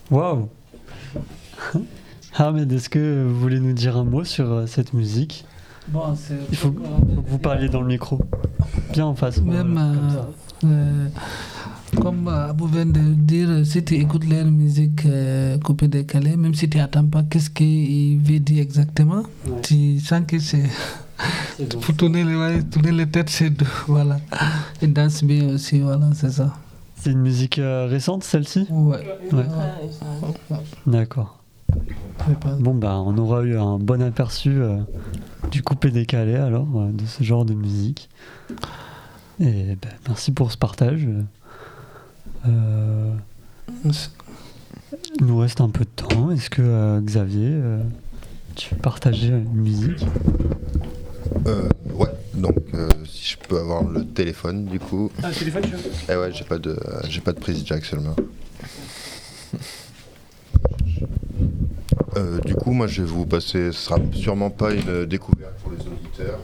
Waouh. Ahmed, est-ce que vous voulez nous dire un mot sur cette musique? Bon, Il faut que vous parliez dans le micro. Bien en face. Même, comme vous venez de dire, si tu écoutes leur musique coupée décalée, même si tu n'attends pas qu'est-ce qu'il veut dire exactement, Ouais. tu sens que c'est pour tourner les têtes, c'est voilà. Ils dansent bien aussi, voilà, c'est ça. C'est une musique récente, celle-ci? Ouais. D'accord. Bon, bah, on aura eu un bon aperçu du coupé décalé, alors, de ce genre de musique. Et bah, merci pour ce partage. Il nous reste un peu de temps. Est-ce que, Xavier, tu veux partager une musique? Ouais, donc si je peux avoir le téléphone du coup. Ah, le téléphone, tu veux? Eh ouais, j'ai pas de prise jack seulement. Du coup, moi je vais vous passer, ce sera sûrement pas une découverte pour les auditeurs.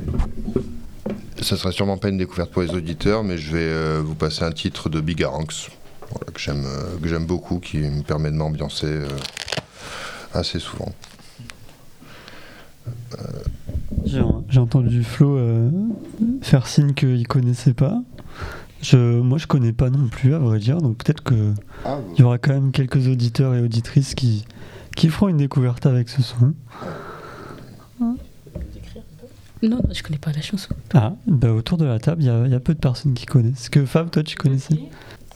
Ça sera sûrement pas une découverte pour les auditeurs, mais je vais vous passer un titre de Bigaranx, voilà, que j'aime beaucoup, qui me permet de m'ambiancer assez souvent. J'ai entendu Flo faire signe qu'il connaissait pas. Moi, je connais pas non plus, à vrai dire, donc peut-être qu'il y aura quand même quelques auditeurs et auditrices qui feront une découverte avec ce son. Non, je connais pas la chanson. Ah, bah autour de la table, il y a peu de personnes qui connaissent. Est-ce que Fab, toi, tu connaissais?